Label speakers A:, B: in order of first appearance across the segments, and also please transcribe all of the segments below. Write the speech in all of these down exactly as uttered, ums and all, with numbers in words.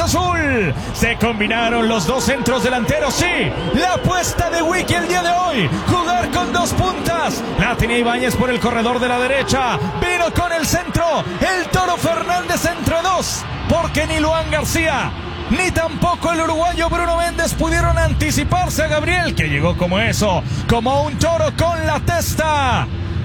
A: Azul. Se combinaron los dos centros delanteros, sí. La apuesta de Wiki el día de hoy, jugar con dos puntas. La tenía Ibáñez por el corredor de la derecha. Vino con el centro el Toro Fernández entre dos, porque ni Luan García ni tampoco el uruguayo Bruno Méndez pudieron anticiparse a Gabriel, que llegó como eso, como un toro con la testa.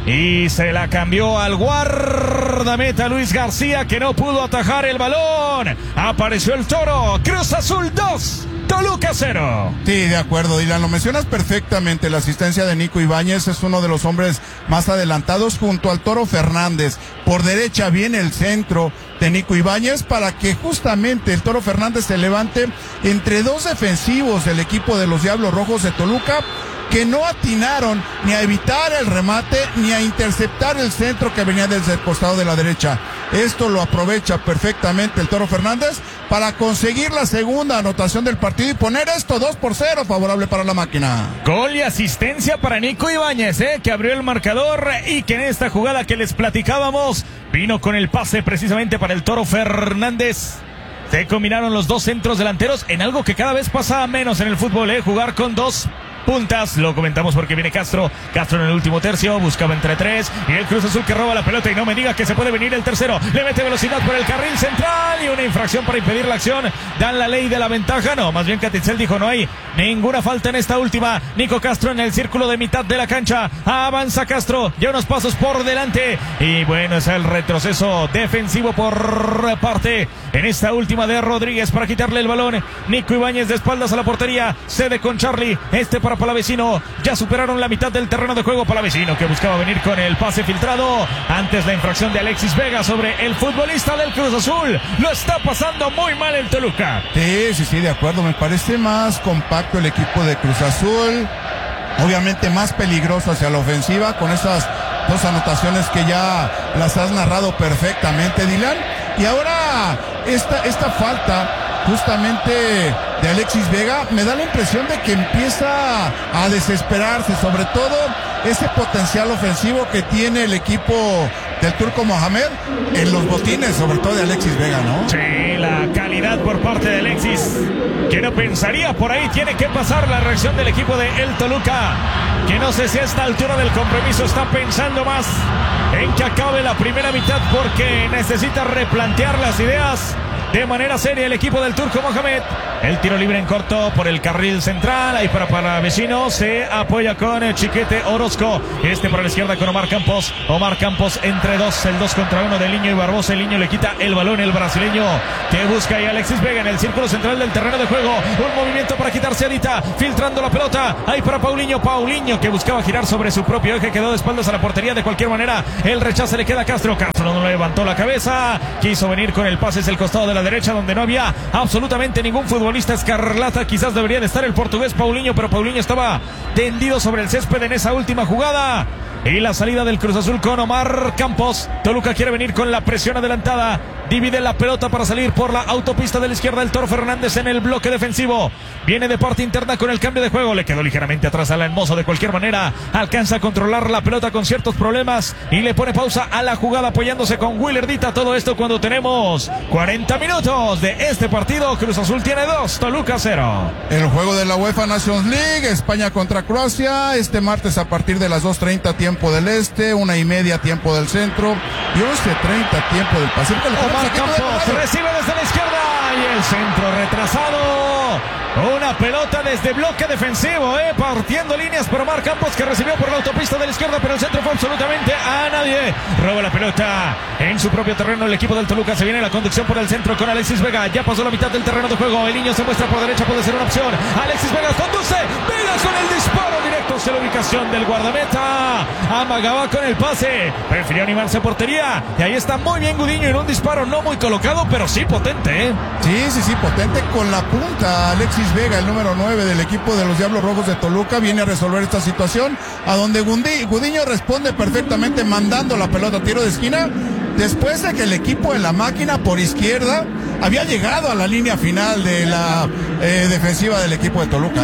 A: Y se la cambió al guardameta Luis García, que no pudo atajar el balón. Apareció el Toro. Cruz Azul dos, Toluca cero.
B: Sí, de acuerdo, Dylan, lo mencionas perfectamente. La asistencia de Nico Ibáñez es uno de los hombres más adelantados junto al Toro Fernández. Por derecha viene el centro de Nico Ibáñez para que justamente el Toro Fernández se levante entre dos defensivos del equipo de los Diablos Rojos de Toluca, que no atinaron ni a evitar el remate ni a interceptar el centro que venía desde el costado de la derecha. Esto lo aprovecha perfectamente el Toro Fernández para conseguir la segunda anotación del partido y poner esto dos por cero favorable para la máquina.
A: Gol y asistencia para Nico Ibáñez, eh, que abrió el marcador y que en esta jugada que les platicábamos vino con el pase precisamente para el Toro Fernández. Se combinaron los dos centros delanteros en algo que cada vez pasa menos en el fútbol, eh, jugar con dos puntas. Lo comentamos porque viene Castro. Castro en el último tercio buscaba entre tres y el Cruz Azul que roba la pelota, y no me diga que se puede venir el tercero. Le mete velocidad por el carril central y una infracción para impedir la acción. Dan la ley de la ventaja. No, más bien Catitzel dijo no hay ninguna falta en esta última. Nico Castro en el círculo de mitad de la cancha. Avanza Castro, ya unos pasos por delante y bueno, es el retroceso defensivo por parte en esta última de Rodríguez para quitarle el balón. Nico Ibáñez de espaldas a la portería, cede con Charlie. Este para Palavecino. Ya superaron la mitad del terreno de juego. Palavecino que buscaba venir con el pase filtrado. Antes la infracción de Alexis Vega sobre el futbolista del Cruz Azul. Lo está pasando muy mal el Toluca.
B: Sí, sí, sí, de acuerdo. Me parece más compacto el equipo de Cruz Azul. Obviamente más peligroso hacia la ofensiva con esas dos anotaciones que ya las has narrado perfectamente, Dylan. Y ahora esta, esta falta justamente de Alexis Vega me da la impresión de que empieza a desesperarse, sobre todo ese potencial ofensivo que tiene el equipo del Turco Mohamed en los botines, sobre todo de Alexis Vega, ¿no?
A: Sí, la calidad por parte de Alexis, que no pensaría por ahí tiene que pasar la reacción del equipo de el Toluca, que no sé si a esta altura del compromiso está pensando más en que acabe la primera mitad, porque necesita replantear las ideas de manera seria el equipo del Turco Mohamed. El tiro libre en corto por el carril central, ahí para Palavecino, se apoya con el Chiquete Orozco, este por la izquierda con Omar Campos. Omar Campos entre dos, el dos contra uno de Liño y Barbosa. El Liño le quita el balón, el brasileño que busca ahí Alexis Vega en el círculo central del terreno de juego. Un movimiento para quitarse a Dita, filtrando la pelota, ahí para Paulinho. Paulinho que buscaba girar sobre su propio eje, quedó de espaldas a la portería. De cualquier manera el rechace le queda a Castro. Castro no levantó la cabeza, quiso venir con el pase hacia el costado de la derecha, donde no había absolutamente ningún futbolista escarlata. Quizás debería de estar el portugués Paulinho, pero Paulinho estaba tendido sobre el césped en esa última jugada. Y la salida del Cruz Azul con Omar Campos. Toluca quiere venir con la presión adelantada. Divide la pelota para salir por la autopista de la izquierda el Toro Fernández en el bloque defensivo. Viene de parte interna con el cambio de juego. Le quedó ligeramente atrás a Alan Mozo. De cualquier manera alcanza a controlar la pelota con ciertos problemas y le pone pausa a la jugada apoyándose con Willer Dita. Todo esto cuando tenemos cuarenta minutos de este partido. Cruz Azul tiene dos, Toluca cero.
B: El juego de la UEFA Nations League, España contra Croacia, este martes a partir de las dos treinta tiempo del este, una y media tiempo del centro y once treinta tiempo del Pacífico.
A: Omar Campos recibe desde la izquierda y el centro retrasado. Una pelota desde bloque defensivo, eh, partiendo líneas por Omar Campos, que recibió por la autopista de la izquierda, pero el centro fue absolutamente a nadie. Roba la pelota en su propio terreno el equipo del Toluca. Se viene la conducción por el centro con Alexis Vega. Ya pasó la mitad del terreno de juego. El Niño se muestra por derecha, puede ser una opción. Alexis Vega conduce. Vega con el disparo directo hacia la ubicación del guardameta. Amagaba con el pase. Prefirió animarse a portería. Y ahí está muy bien Gudiño en un disparo no muy colocado, pero sí potente, ¿eh?
B: Sí, sí, sí, potente con la punta. Alexis Vega, el número nueve del equipo de los Diablos Rojos de Toluca, viene a resolver esta situación, a donde Gudiño responde perfectamente mandando la pelota a tiro de esquina, después de que el equipo de la máquina por izquierda había llegado a la línea final de la eh, defensiva del equipo de Toluca, ¿eh?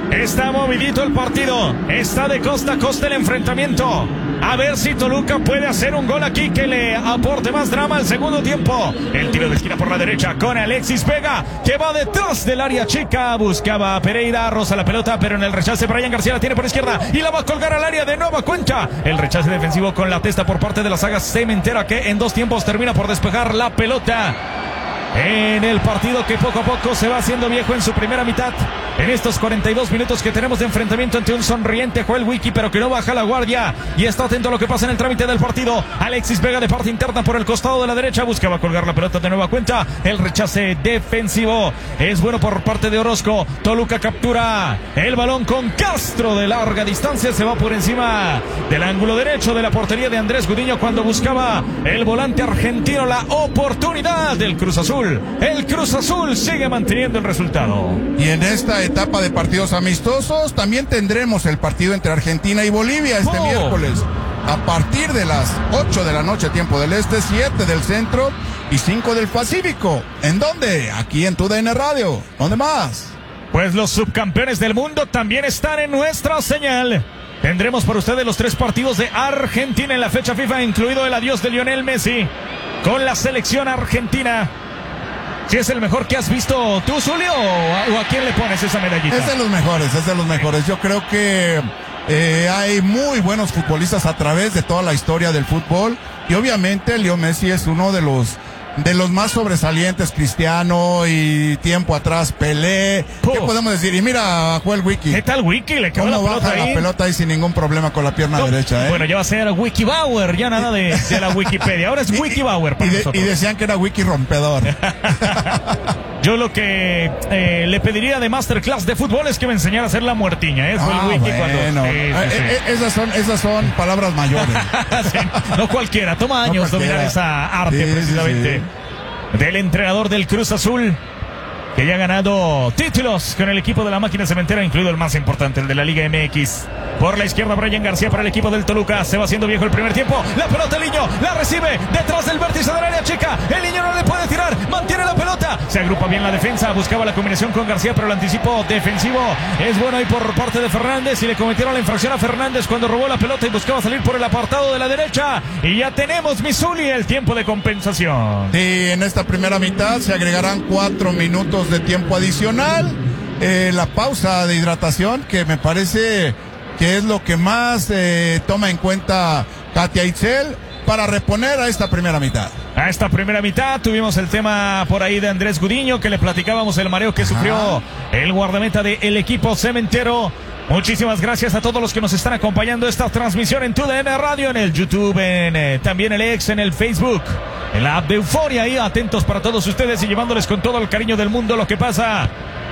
A: Está movidito el partido. Está de costa a costa el enfrentamiento. A ver si Toluca puede hacer un gol aquí que le aporte más drama al segundo tiempo. El tiro de esquina por la derecha con Alexis Vega, que va detrás del área chica. Buscaba a Pereira, roza la pelota, pero en el rechace Brian García la tiene por izquierda y la va a colgar al área de nueva cuenta. El rechace defensivo con la testa por parte de la saga cementera, que en dos tiempos termina por despejar la pelota. En el partido que poco a poco se va haciendo viejo en su primera mitad. En estos cuarenta y dos minutos que tenemos de enfrentamiento ante un sonriente Joel Wiki, pero que no baja la guardia y está atento a lo que pasa en el trámite del partido. Alexis Vega de parte interna por el costado de la derecha, buscaba colgar la pelota de nueva cuenta. El rechace defensivo es bueno por parte de Orozco. Toluca captura el balón con Castro de larga distancia, se va por encima del ángulo derecho de la portería de Andrés Gudiño cuando buscaba el volante argentino la oportunidad del Cruz Azul. El Cruz Azul sigue manteniendo el resultado.
B: Y en esta etapa de partidos amistosos también tendremos el partido entre Argentina y Bolivia este
A: oh.
B: miércoles a partir de las ocho de la noche, tiempo del este, siete del centro y cinco del Pacífico. ¿En dónde? Aquí en Tu D N Radio. ¿Dónde más?
A: Pues los subcampeones del mundo también están en nuestra señal. Tendremos por ustedes los tres partidos de Argentina en la fecha FIFA, incluido el adiós de Lionel Messi con la selección argentina. ¿Si es el mejor que has visto tú, Zulio, o a, o a quién le pones esa medallita?
B: Es de los mejores, es de los mejores. Yo creo que eh, hay muy buenos futbolistas a través de toda la historia del fútbol. Y obviamente Leo Messi es uno de los de los más sobresalientes. Cristiano y tiempo atrás Pelé.
A: Puh.
B: ¿Qué podemos decir? Y mira a Joel Wiki.
A: ¿Qué tal Wiki? Le quedó la
B: ¿Cómo
A: pelota
B: baja
A: ahí?
B: la pelota ahí sin ningún problema con la pierna
A: No,
B: derecha? ¿eh?
A: Bueno, ya va a ser Wiki Bauer, ya nada de, de la Wikipedia. Ahora es Wiki Bauer para
B: y, de,
A: nosotros.
B: y decían que era Wiki rompedor.
A: Yo lo que eh, le pediría de Masterclass de fútbol es que me enseñara a hacer la muertiña. ¿eh? Fue
B: Ah,
A: el Wiki
B: bueno.
A: cuando... Sí, sí,
B: Eh,
A: sí.
B: eh, esas son, esas son palabras mayores.
A: Sí, no cualquiera, toma
B: No
A: años
B: cualquiera.
A: dominar esa arte,
B: Sí,
A: precisamente.
B: sí,
A: Del entrenador del Cruz Azul, que ya ha ganado títulos con el equipo de la máquina cementera, incluido el más importante, el de la Liga M X. Por la izquierda, Brian García para el equipo del Toluca. Se va haciendo viejo el primer tiempo. La pelota, el niño la recibe detrás del vértice del área chica. El niño no le puede tirar, mantiene la pelota. Se agrupa bien la defensa, buscaba la combinación con García, pero el anticipo defensivo es bueno ahí por parte de Fernández. Y le cometieron la infracción a Fernández cuando robó la pelota y buscaba salir por el apartado de la derecha. Y ya tenemos, Misuli, el tiempo de compensación.
B: Sí, en esta primera mitad se agregarán cuatro minutos de tiempo adicional. Eh, la pausa de hidratación, que me parece que es lo que más eh, toma en cuenta Katia Itzel para reponer a esta primera mitad.
A: A esta primera mitad tuvimos el tema por ahí de Andrés Gudiño, que le platicábamos el mareo que Ajá. sufrió el guardameta del equipo cementero. Muchísimas gracias a todos los que nos están acompañando esta transmisión en Tu D N Radio, en el YouTube, en eh, también el X, en el Facebook, en la app de Euforia, ahí atentos para todos ustedes y llevándoles con todo el cariño del mundo lo que pasa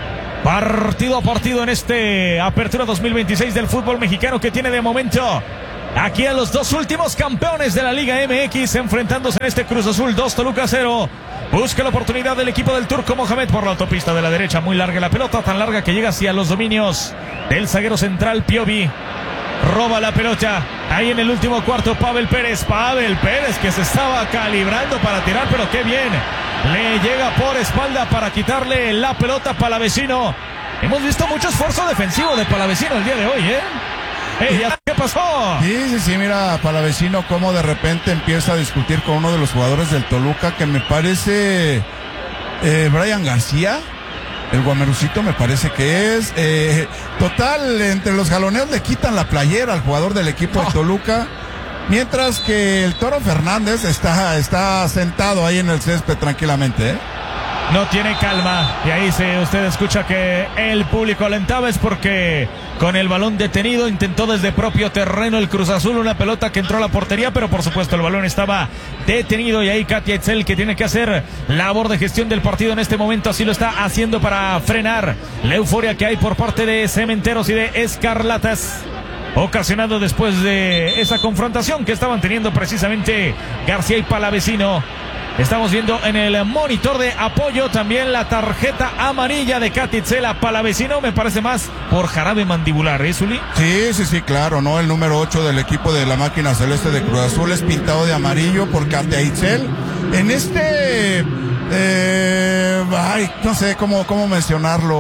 A: partido a partido en este Apertura dos mil veintiséis del fútbol mexicano, que tiene de momento aquí a los dos últimos campeones de la Liga M X enfrentándose en este Cruz Azul dos, Toluca cero. Busca la oportunidad del equipo del Turco Mohamed por la autopista de la derecha. Muy larga la pelota, tan larga que llega hacia los dominios del zaguero central Piovi. Roba la pelota. Ahí en el último cuarto, Pavel Pérez. Pavel Pérez, que se estaba calibrando para tirar, pero qué bien. Le llega por espalda para quitarle la pelota a Palavecino. Hemos visto mucho esfuerzo defensivo de Palavecino el día de hoy, ¿eh? Hey, ¿qué pasó?
B: Sí, sí, sí, mira, Palavecino cómo de repente empieza a discutir con uno de los jugadores del Toluca, que me parece eh, Brian García, el guamerucito me parece que es. Eh, total, entre los jaloneos le quitan la playera al jugador del equipo oh. de Toluca, mientras que el Toro Fernández está, está sentado ahí en el césped tranquilamente, ¿eh?
A: No tiene calma, y ahí se usted escucha que el público alentaba, es porque con el balón detenido intentó desde propio terreno el Cruz Azul una pelota que entró a la portería, pero por supuesto el balón estaba detenido y ahí Katia Itzel, que tiene que hacer labor de gestión del partido en este momento, así lo está haciendo para frenar la euforia que hay por parte de Cementeros y de Escarlatas, ocasionado después de esa confrontación que estaban teniendo precisamente García y Palavecino. Estamos viendo en el monitor de apoyo también la tarjeta amarilla de Katia Itzel a Palavecino, me parece más por jarabe mandibular, ¿eh, Zuli?
B: Sí, sí, sí, claro, ¿no? El número ocho del equipo de la máquina celeste de Cruz Azul es pintado de amarillo por Katia Itzel. En este, eh, ay, no sé cómo, cómo mencionarlo.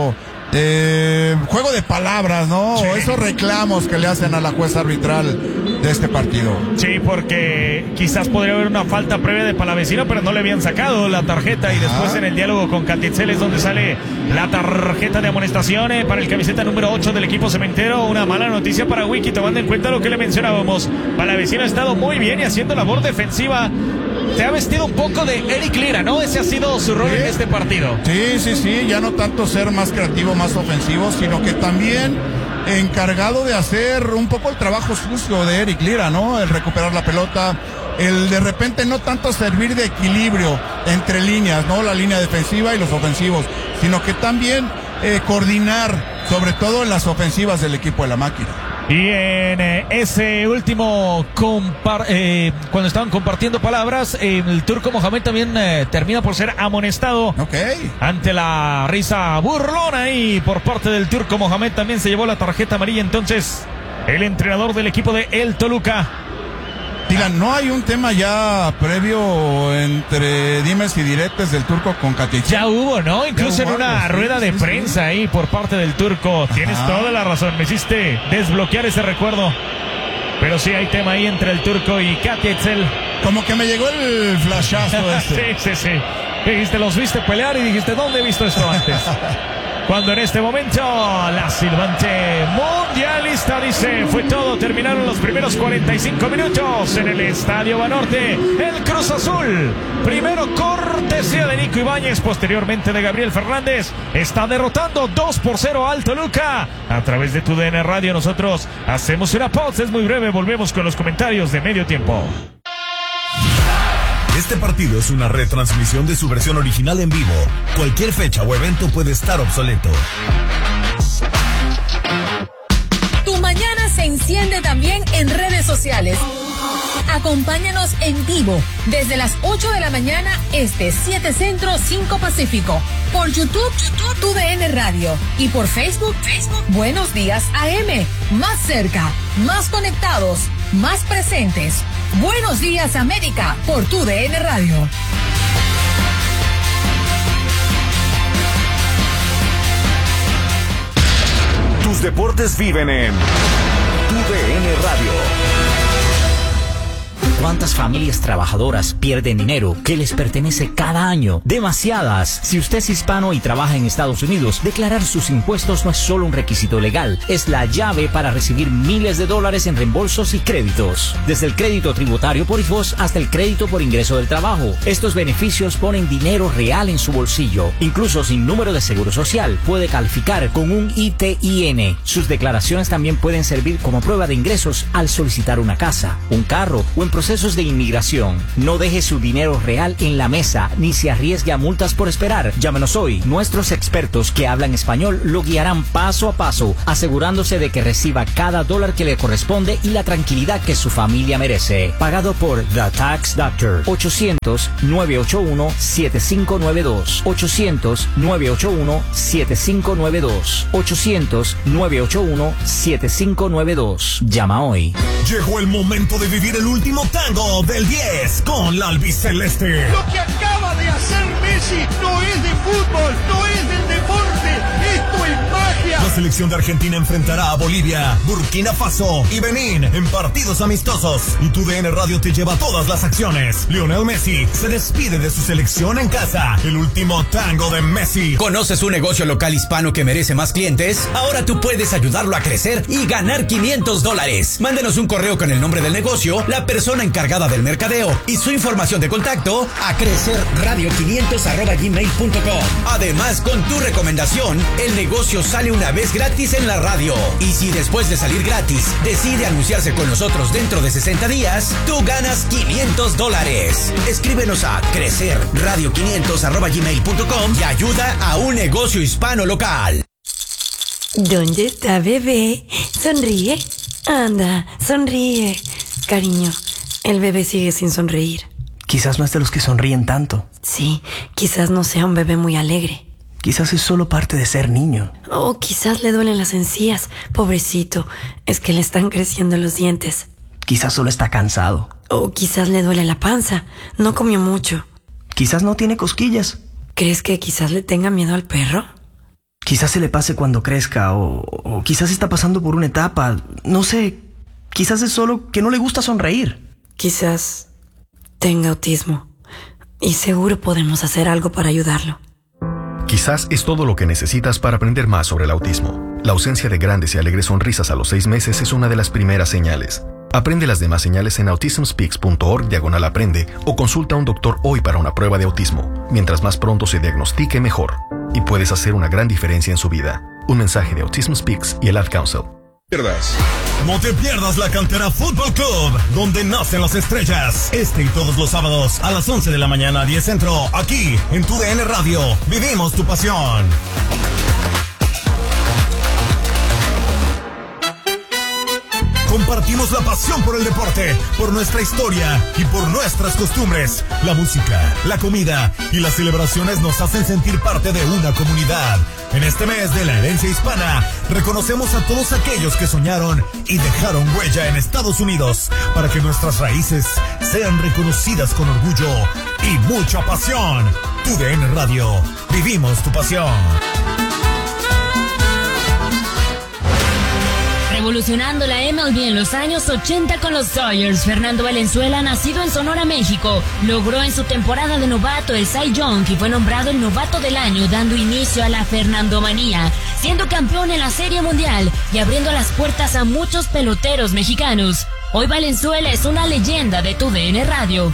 B: eh, juego de palabras, ¿no?
A: Sí.
B: Esos reclamos que le hacen a la jueza arbitral de este partido.
A: Sí, porque quizás podría haber una falta previa de Palavecino, pero no le habían sacado la tarjeta. Y después en el diálogo con Catitzel es donde sale la tarjeta de amonestación eh, para el camiseta número ocho del equipo cementero. Una mala noticia para Wiki, tomando en cuenta lo que le mencionábamos. Palavecino ha estado muy bien y haciendo labor defensiva. Se ha vestido un poco de Eric Lira, ¿no? Ese ha sido su rol
B: ¿Sí?
A: en este partido.
B: Sí, sí, sí, ya no tanto ser más creativo, más ofensivo, sino que también encargado de hacer un poco el trabajo sucio de Eric Lira, ¿no? El recuperar la pelota, el de repente no tanto servir de equilibrio entre líneas, ¿no? La línea defensiva y los ofensivos, sino que también eh, coordinar, sobre todo en las ofensivas del equipo de la máquina.
A: Y en eh, ese último, compar eh, cuando estaban compartiendo palabras, eh, el turco Mohamed también eh, termina por ser amonestado.
B: Ok.
A: Ante la risa burlona y por parte del turco Mohamed también se llevó la tarjeta amarilla. Entonces, el entrenador del equipo de El Toluca.
B: Digan, ¿no hay un tema ya previo entre dimes y diretes del turco con Catitzel?
A: Ya hubo, ¿no? Incluso
B: hubo
A: en una
B: algo, sí,
A: rueda de
B: sí,
A: prensa
B: sí.
A: ahí por parte del turco. Tienes
B: Ajá.
A: toda la razón. Me hiciste desbloquear ese recuerdo. Pero sí hay tema ahí entre el turco y Catitzel.
B: Como que me llegó el flashazo este.
A: Sí, sí, sí. Dijiste, los viste pelear y dijiste, ¿dónde he visto esto antes? Cuando en este momento la silbante mundialista dice, fue todo, terminaron los primeros cuarenta y cinco minutos en el Estadio Banorte. El Cruz Azul, primero cortesía de Nico Ibáñez, posteriormente de Gabriel Fernández, está derrotando dos por cero al Toluca. A través de tu D N Radio nosotros hacemos una pausa, es muy breve, volvemos con los comentarios de medio tiempo.
C: Este partido es una retransmisión de su versión original en vivo. Cualquier fecha o evento puede estar obsoleto.
D: Tu mañana se enciende también en redes sociales. Acompáñanos en vivo desde las ocho de la mañana este, siete Centro, cinco Pacífico. Por YouTube, YouTube, tu D N Radio. Y por Facebook, Facebook, Buenos Días A M. Más cerca, más conectados, más presentes. Buenos Días América por tu D N Radio.
C: Tus deportes viven en tu D N Radio.
E: ¿Cuántas familias trabajadoras pierden dinero que les pertenece cada año? Demasiadas. Si usted es hispano y trabaja en Estados Unidos, declarar sus impuestos no es solo un requisito legal, es la llave para recibir miles de dólares en reembolsos y créditos. Desde el crédito tributario por I F O S hasta el crédito por ingreso del trabajo. Estos beneficios ponen dinero real en su bolsillo. Incluso sin número de seguro social, puede calificar con un I T I N. Sus declaraciones también pueden servir como prueba de ingresos al solicitar una casa, un carro o en procesos de inmigración. No deje su dinero real en la mesa ni se arriesgue a multas por esperar. Llámenos hoy. Nuestros expertos que hablan español lo guiarán paso a paso, asegurándose de que reciba cada dólar que le corresponde y la tranquilidad que su familia merece. Pagado por The Tax Doctor. ochocientos, nueve ocho uno, siete cinco nueve dos. ochocientos, nueve ocho uno, siete cinco nueve dos. ochocientos, nueve ocho uno, siete cinco nueve dos. Llama hoy.
C: Llegó el momento de vivir el último tango del diez con la albiceleste.
F: Lo que acaba de hacer Messi no es de fútbol, no es del deporte, esto es magia.
C: La selección de Argentina enfrentará a Bolivia, Burkina Faso y Benín en partidos amistosos. Y tu D N Radio te lleva todas las acciones. Lionel Messi se despide de su selección en casa. El último tango de Messi.
G: ¿Conoces un negocio local hispano que merece más clientes? Ahora tú puedes ayudarlo a crecer y ganar quinientos dólares. Mándenos un correo con el nombre del negocio, la persona encargada del mercadeo y su información de contacto a crecerradio quinientos arroba gmail punto com. Además, con tu recomendación, el negocio sale una vez gratis en la radio. Y si después de salir gratis decide anunciarse con nosotros dentro de sesenta días, tú ganas quinientos dólares. Escríbenos a crecerradio quinientos arroba gmail punto com y ayuda a un negocio hispano local.
H: ¿Dónde está bebé? Sonríe. Anda, sonríe. Cariño, el bebé sigue sin sonreír.
I: Quizás no es de los que sonríen tanto.
H: Sí, quizás no sea un bebé muy alegre.
I: Quizás es solo parte de ser niño.
H: O quizás le duelen las encías. Pobrecito, es que le están creciendo los dientes.
I: Quizás solo está cansado.
H: O quizás le duele la panza. No comió mucho.
I: Quizás no tiene cosquillas.
H: ¿Crees que quizás le tenga miedo al perro?
I: Quizás se le pase cuando crezca o, o quizás está pasando por una etapa. No sé, quizás es solo que no le gusta sonreír.
H: Quizás tenga autismo y seguro podemos hacer algo para ayudarlo.
J: Quizás es todo lo que necesitas para aprender más sobre el autismo. La ausencia de grandes y alegres sonrisas a los seis meses es una de las primeras señales. Aprende las demás señales en autismspeaks.org diagonal aprende o consulta a un doctor hoy para una prueba de autismo. Mientras más pronto se diagnostique, mejor. Y puedes hacer una gran diferencia en su vida. Un mensaje de Autism Speaks y el Ad Council.
C: No te pierdas la Cantera Fútbol Club, donde nacen las estrellas. Este y todos los sábados a las once de la mañana, diez Centro, aquí en tu D N Radio. Vivimos tu pasión. Compartimos la pasión por el deporte, por nuestra historia y por nuestras costumbres. La música, la comida y las celebraciones nos hacen sentir parte de una comunidad. En este mes de la herencia hispana, reconocemos a todos aquellos que soñaron y dejaron huella en Estados Unidos para que nuestras raíces sean reconocidas con orgullo y mucha pasión. Tu D N Radio, vivimos tu pasión.
K: Revolucionando la M L B en los años ochenta con los Dodgers, Fernando Valenzuela, nacido en Sonora, México, logró en su temporada de novato el Cy Young y fue nombrado el novato del año, dando inicio a la Fernandomanía, siendo campeón en la Serie Mundial y abriendo las puertas a muchos peloteros mexicanos. Hoy Valenzuela es una leyenda de tu D N Radio.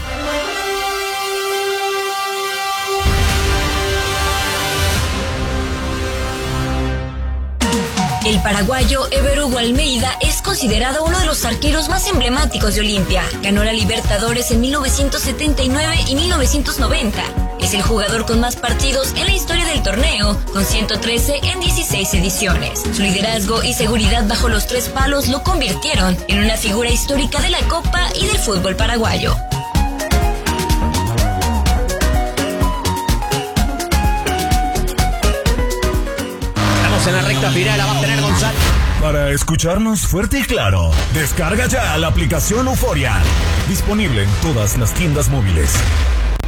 K: El paraguayo Ever Hugo Almeida es considerado uno de los arqueros más emblemáticos de Olimpia. Ganó la Libertadores en mil novecientos setenta y nueve y mil novecientos noventa. Es el jugador con más partidos en la historia del torneo, con ciento trece en dieciséis ediciones. Su liderazgo y seguridad bajo los tres palos lo convirtieron en una figura histórica de la Copa y del fútbol paraguayo.
G: En la recta final la va a tener González.
C: Para escucharnos fuerte y claro, descarga ya la aplicación Euforia. Disponible en todas las tiendas móviles.